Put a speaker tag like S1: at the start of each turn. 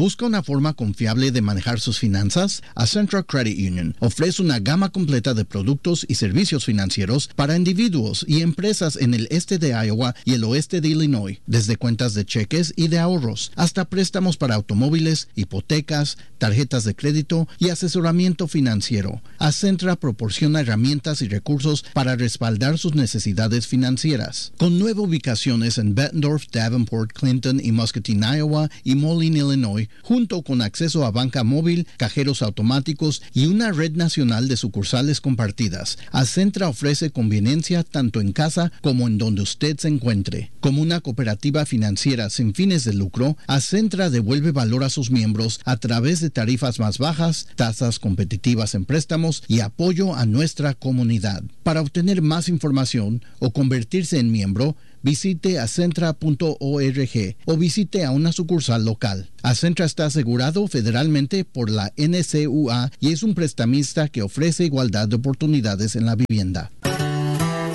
S1: ¿Busca una forma confiable de manejar sus finanzas? Acentra Credit Union ofrece una gama completa de productos y servicios financieros para individuos y empresas en el este de Iowa y el oeste de Illinois, desde cuentas de cheques y de ahorros hasta préstamos para automóviles, hipotecas, tarjetas de crédito y asesoramiento financiero. Acentra proporciona herramientas y recursos para respaldar sus necesidades financieras. Con 9 ubicaciones en Bettendorf, Davenport, Clinton y Muscatine, Iowa y Moline, Illinois, junto con acceso a banca móvil, cajeros automáticos y una red nacional de sucursales compartidas, Acentra ofrece conveniencia tanto en casa como en donde usted se encuentre. Como una cooperativa financiera sin fines de lucro, Acentra devuelve valor a sus miembros a través de tarifas más bajas, tasas competitivas en préstamos y apoyo a nuestra comunidad. Para obtener más información o convertirse en miembro, visite acentra.org o visite a una sucursal local. Acentra está asegurado federalmente por la NCUA y es un prestamista que ofrece igualdad de oportunidades en la vivienda.